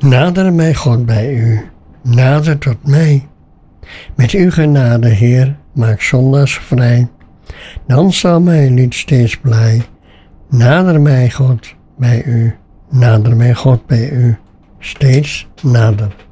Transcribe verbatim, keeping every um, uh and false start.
Nader mij God bij u, nader tot mij. Met uw genade, Heer, maak zondags vrij. Dan zal mijn lied steeds blij. Nader mij God bij u, nader mij God bij u, steeds nader.